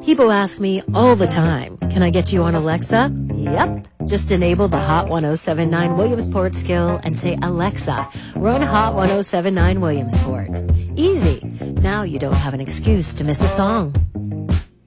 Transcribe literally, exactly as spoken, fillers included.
People ask me all the time, can I get you on Alexa? Yep. Just enable the Hot ten seventy-nine Williamsport skill and say, Alexa, run Hot ten seventy-nine Williamsport. Easy. Now you don't have an excuse to miss a song.